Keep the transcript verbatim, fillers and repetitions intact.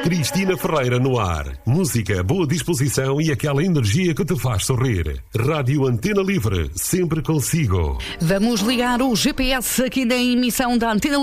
Cristina Ferreira no ar. Música, boa disposição e aquela energia que te faz sorrir. Rádio Antena Livre, sempre consigo. Vamos ligar o G P S aqui na emissão da Antena